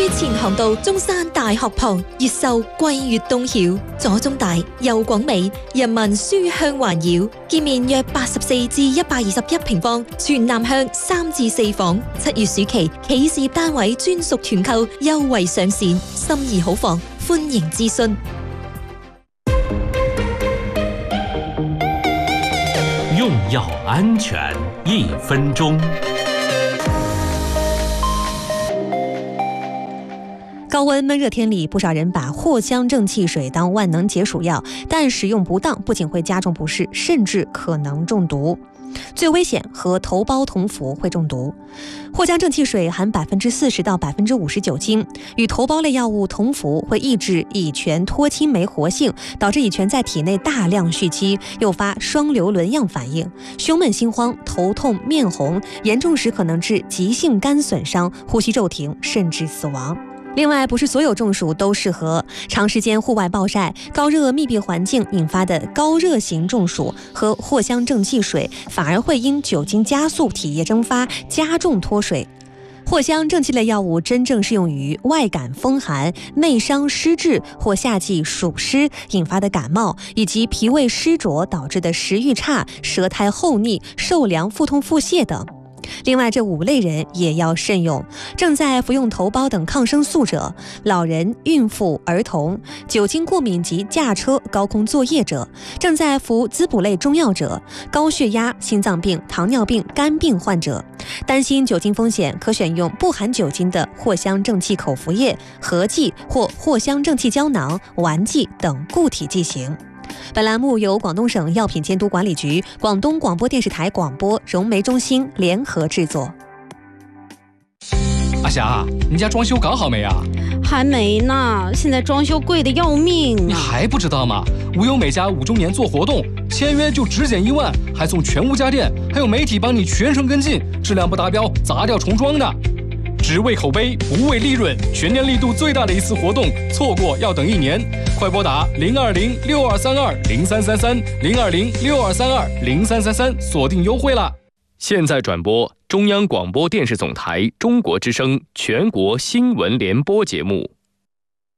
前航道中山大學旁，越秀貴越東曉，左中大右廣美，人民書香環繞。建面約84至121平方，全南向3至4房。7月暑期企事業單位專屬團購優惠上線，心儀好房，歡迎諮詢。 用藥安全1分鐘。 高温闷热天里，不少人把藿香正气水当万能解暑药，但使用不当不仅会加重不适，甚至可能中毒。最危险和头孢同服会中毒。藿香正气水含40%到50%酒精，与头孢类药物同服会抑制乙醛脱氢酶活性，导致乙醛在体内大量蓄积，诱发双硫仑样反应，胸闷心慌、头痛、面红，严重时可能致急性肝损伤、呼吸骤停，甚至死亡。另外，不是所有中暑都适合。长时间户外暴晒、高热密闭环境引发的高热型中暑和藿香正气水反而会因酒精加速体液蒸发，加重脱水。藿香正气类药物真正适用于外感风寒、内伤湿滞或夏季暑湿引发的感冒，以及脾胃湿浊导致的食欲差、舌苔厚腻、受凉、腹痛、腹泻等。另外，这5类人也要慎用：正在服用头孢等抗生素者、老人、孕妇、儿童、酒精过敏及驾车、高空作业者、正在服滋补类中药者、高血压、心脏病、糖尿病、肝病患者。担心酒精风险，可选用不含酒精的藿香正气口服液、合剂或藿香正气胶囊、丸剂等固体剂型。本栏目由广东省药品监督管理局、广东广播电视台广播、融媒中心联合制作。 阿霞，你家装修搞好没啊？ 还没呢，现在装修贵的要命啊。 你还不知道吗？无忧美家5周年做活动，签约就只减1万，还送全屋家电，还有媒体帮你全程跟进，质量不达标砸掉重装的。只为口碑，不为利润，全年力度最大的一次活动，错过要等1年。快拨打020-6232-0333，020-6232-0333，锁定优惠了。 现在转播中央广播电视总台中国之声全国新闻联播节目。